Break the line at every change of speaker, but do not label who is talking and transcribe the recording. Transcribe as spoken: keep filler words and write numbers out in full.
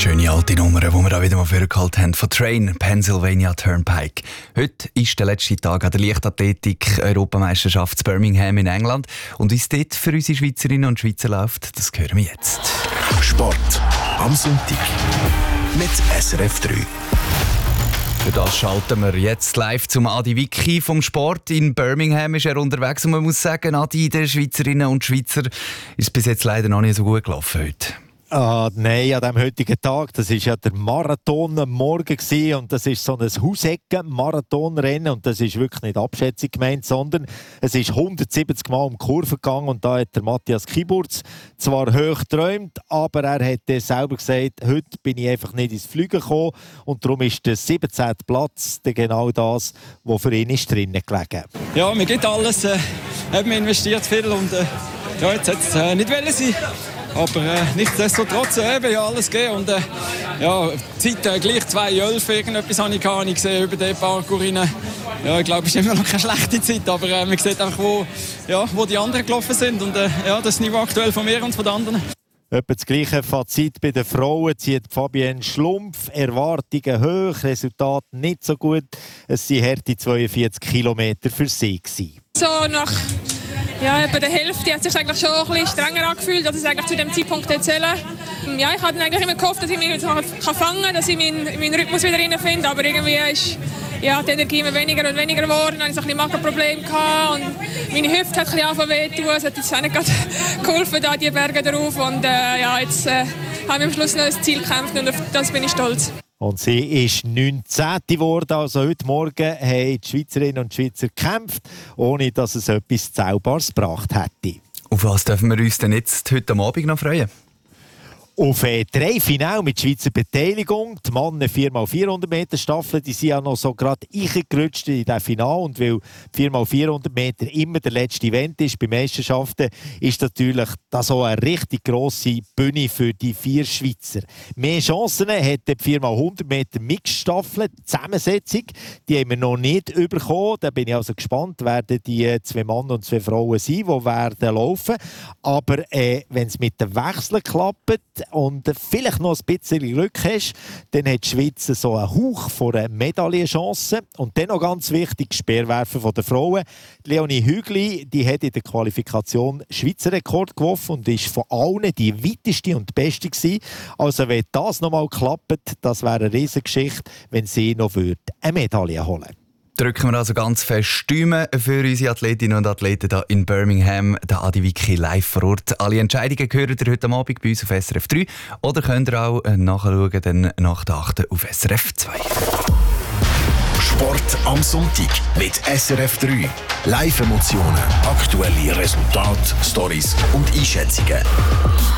Schöne alte Nummer, die wir auch wieder mal vorgehalten haben, von Train, Pennsylvania Turnpike. Heute ist der letzte Tag an der Leichtathletik-Europameisterschaft in Birmingham in England. Und wie es dort für unsere Schweizerinnen und Schweizer läuft, das hören wir jetzt.
Sport am Sonntag mit S R F drei.
Für das schalten wir jetzt live zum Adi Wicki vom Sport. In Birmingham ist er unterwegs und man muss sagen, Adi, den Schweizerinnen und Schweizer ist bis jetzt leider noch nicht so gut gelaufen heute.
Ah, nein, an diesem heutigen Tag, das war ja der Marathon am Morgen gewesen, und das ist so ein Hausecken-Marathonrennen und das ist wirklich nicht Abschätzung gemeint, sondern es ist hundertsiebzig Mal um die Kurve gegangen und da hat der Matthias Kiburz zwar hoch geträumt, aber er hat selber gesagt, heute bin ich einfach nicht ins Fliegen gekommen und darum ist der siebzehnte Platz genau das, was für ihn ist drinnen gelegen.
Ja, mir geht alles, äh, haben wir investiert viel und äh, ja, jetzt hat es äh, nicht wollen sein. Aber äh, nichtsdestotrotz äh, eben ja alles gegeben. Und äh, ja, die Zeit äh, gleich zwei elf, irgendetwas habe ich gar nicht gesehen über den Parcours rein. Ja, ich glaube, es ist immer noch keine schlechte Zeit, aber äh, man sieht einfach, wo, ja, wo die anderen gelaufen sind. Und äh, ja, das Niveau aktuell von mir und von den anderen.
Etwa das gleiche Fazit bei den Frauen zieht Fabienne Schlumpf. Erwartungen hoch, Resultat nicht so gut. Es waren harte zweiundvierzig Kilometer für sie gewesen.
So nach ja, etwa der Hälfte hat es sich eigentlich schon ein bisschen strenger angefühlt, als es eigentlich zu dem Zeitpunkt erzählen. Ja, ich hatte eigentlich immer gehofft, dass ich mich heute fangen kann, dass ich meinen, meinen Rhythmus wieder reinfinde, aber irgendwie ist ja, die Energie immer weniger und weniger geworden. Dann hatte ich ein bisschen Magenprobleme gehabt und meine Hüfte hat ein bisschen angefangen weh zu tun. Es hat jetzt auch nicht gerade geholfen, da die Berge drauf. Und äh, ja, jetzt äh, haben wir am Schluss noch ein Ziel gekämpft und auf das bin ich stolz.
Und sie ist neunzehnte geworden. Also heute Morgen haben die Schweizerinnen und Schweizer gekämpft, ohne dass es etwas Zauberbares gebracht hätte.
Auf was dürfen wir uns denn jetzt heute am Abend noch freuen?
Auf äh, drei Finale mit Schweizer Beteiligung. Die Männer vier mal vierhundert Meter Staffel, die sind ja noch so gerade eingerutscht in diesem Finale. Und weil vier mal vierhundert Meter immer der letzte Event ist bei Meisterschaften, ist natürlich das auch eine richtig grosse Bühne für die vier Schweizer. Mehr Chancen hat die vier mal hundert Meter Mixstaffel, die Zusammensetzung. Die haben wir noch nicht bekommen. Da bin ich also gespannt, werden die zwei Männer und zwei Frauen sein, die werden laufen. Aber äh, wenn es mit den Wechseln klappt, und vielleicht noch ein bisschen Glück hast, dann hat die Schweiz so einen Hauch von einer Medaillenchance. Und dann noch ganz wichtig, Speerwerfen von den Frauen. Leonie Hügli, die hat in der Qualifikation Schweizer Rekord geworfen und ist von allen die weiteste und die beste gewesen. Also wenn das noch mal klappt, das wäre eine Riesengeschichte, wenn sie noch eine Medaille holen würde.
Drücken wir also ganz fest Daumen für unsere Athletinnen und Athleten hier in Birmingham. Der Adi Wicki live vor Ort. Alle Entscheidungen hören ihr heute Abend bei uns auf S R F drei. Oder könnt ihr auch nachschauen, dann nach der achten auf S R F zwei.
Sport am Sonntag mit S R F drei. Live-Emotionen, aktuelle Resultate, Storys und Einschätzungen.